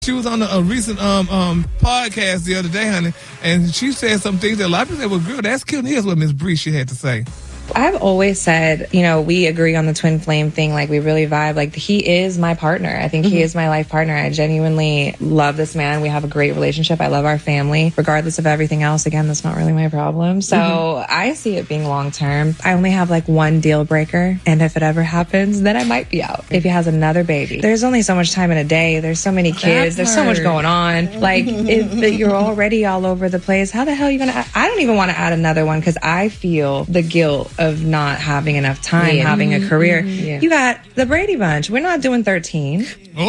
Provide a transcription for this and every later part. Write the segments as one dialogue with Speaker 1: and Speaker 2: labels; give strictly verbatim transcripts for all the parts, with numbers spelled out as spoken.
Speaker 1: She was on a, a recent um, um, podcast the other day, honey, and she said some things that a lot of people said, well, girl, that's cute. And here's what Miss Bree she had to say.
Speaker 2: I've always said, you know, we agree on the twin flame thing. Like, we really vibe. Like, he is my partner. I think mm-hmm. he is my life partner. I genuinely love this man. We have a great relationship. I love our family. Regardless of everything else, again, that's not really my problem. So mm-hmm. I see it being long term. I only have like one deal breaker. And if it ever happens, then I might be out. If he has another baby. There's only so much time in a day. There's so many kids. There's so much going on. Like, if you're already all over the place, how the hell are you going to... I don't even want to add another one because I feel the guilt of not having enough time, yeah. having a career. Mm-hmm. Yeah. You got the Brady Bunch. We're not doing thirteen.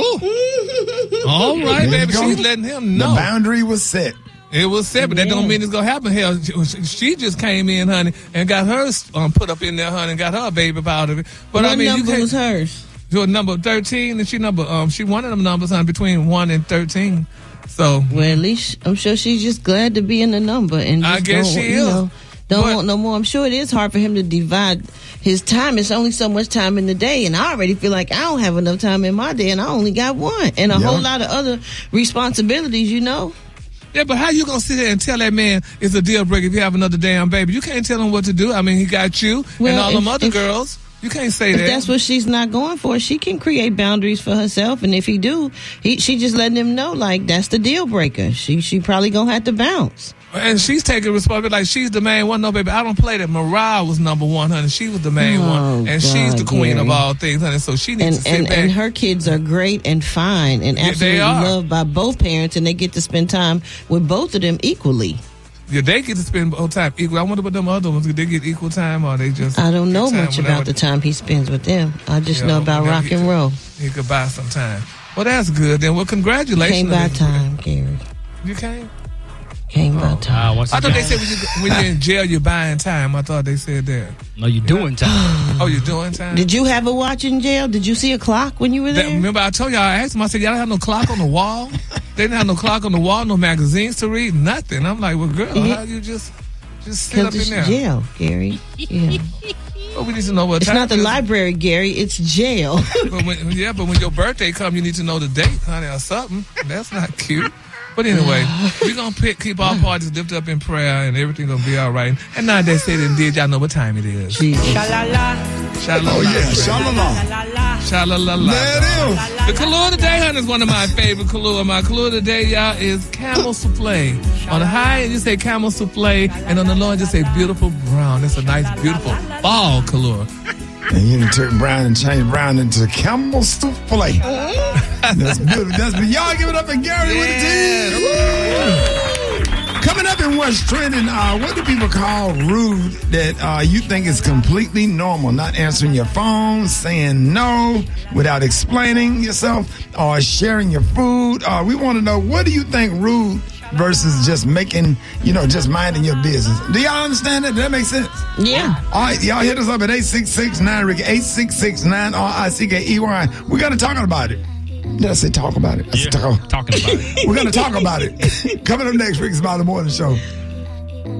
Speaker 1: Oh. All right, baby. She's letting him know.
Speaker 3: The boundary was set.
Speaker 1: It was set, but that don't mean it's going to happen. Hell, she just came in, honey, and got hers um, put up in there, honey, and got her baby out of it. But
Speaker 4: what
Speaker 1: I mean,
Speaker 4: number
Speaker 1: you
Speaker 4: was hers?
Speaker 1: So number thirteen, and she number um she one of them numbers, honey, between one and thirteen. So
Speaker 4: well, at least I'm sure she's just glad to be in the number, and just
Speaker 1: I guess
Speaker 4: don't,
Speaker 1: she
Speaker 4: you
Speaker 1: is.
Speaker 4: Know, don't
Speaker 1: but,
Speaker 4: want no more. I'm sure it is hard for him to divide his time. It's only so much time in the day, and I already feel like I don't have enough time in my day, and I only got one, and a yeah. whole lot of other responsibilities, you know.
Speaker 1: Yeah, but how you gonna sit there and tell that man it's a deal breaker if you have another damn baby? You can't tell him what to do. I mean, he got you well, and all
Speaker 4: if,
Speaker 1: them other
Speaker 4: if,
Speaker 1: girls. You can't say
Speaker 4: if
Speaker 1: that.
Speaker 4: That's what she's not going for. She can create boundaries for herself, and if he do, he she just letting him know like that's the deal breaker. She she probably gonna have to bounce.
Speaker 1: And she's taking responsibility like she's the main one. No, baby, I don't play that. Mariah was number one, honey. She was the main
Speaker 4: oh,
Speaker 1: one, and
Speaker 4: God,
Speaker 1: she's the queen
Speaker 4: Gary.
Speaker 1: of all things, honey. So she needs
Speaker 4: and,
Speaker 1: to sit
Speaker 4: and,
Speaker 1: back.
Speaker 4: And her kids are great and fine and absolutely
Speaker 1: yeah,
Speaker 4: loved by both parents, and they get to spend time with both of them equally.
Speaker 1: Yeah, they get to spend both time equal. I wonder about them other ones. Did they get equal time or they just?
Speaker 4: I don't know much about the time he spends with them. I just yeah, know about rock and roll.
Speaker 1: He could buy some time. Well, that's good. Then, well, congratulations.
Speaker 4: Can't buy time, Gary.
Speaker 1: You can't?
Speaker 4: Can't buy time.
Speaker 5: Uh,
Speaker 1: I thought they said when, you, when you're in jail, you're buying time. I thought they said that.
Speaker 5: No, you're doing time.
Speaker 1: Oh, you're doing time?
Speaker 4: Did you have a watch in jail? Did you see a clock when you were there?
Speaker 1: That, remember, I told y'all, I asked them, I said, y'all don't have no clock on the wall? They didn't have no clock on the wall, no magazines to read, nothing. I'm like, well, girl,
Speaker 4: yeah.
Speaker 1: how you just, just sit up in
Speaker 4: it's
Speaker 1: there?
Speaker 4: Jail, Gary. Yeah.
Speaker 1: Well, we need to know what
Speaker 4: it's
Speaker 1: time.
Speaker 4: It's not the library, Gary. It's jail.
Speaker 1: But when, yeah, but when your birthday comes, you need to know the date, honey, or something. That's not cute. But anyway, we're going to keep our parties lifted up in prayer, and everything going to be all right. And now they said and did, y'all know what time it is.
Speaker 3: Sha-la-la.
Speaker 1: Sha-la-la.
Speaker 3: Oh, yeah. Sha-la-la.
Speaker 1: Sha-la-la-la.
Speaker 3: There it is.
Speaker 1: The Kahlua today, honey, is one of my favorite Kahlua. My Kahlua today, y'all, is camel souffle. On the high end, you say camel souffle, and on the low end, you say beautiful brown. It's a nice, beautiful fall Kahlua.
Speaker 3: And you took brown and changed brown into camel souffle. That's good. That's good. Y'all give it up and Gary
Speaker 1: yeah.
Speaker 3: with the team. Coming up in what's trending, uh, what do people call rude that uh, you think is completely normal? Not answering your phone, saying no without explaining yourself, or sharing your food. Uh, we want to know, what do you think rude versus just making, you know, just minding your business? Do y'all understand that? Does that make sense?
Speaker 4: Yeah.
Speaker 3: All right, y'all hit us up at eight six six nine Ricky, eight six six nine R I C K E Y. We're going to talk about it. Did I say talk about it? I
Speaker 5: yeah,
Speaker 3: said talk.
Speaker 5: talking about it.
Speaker 3: We're going to talk about it. Coming up next, Ricky's About the Morning Show.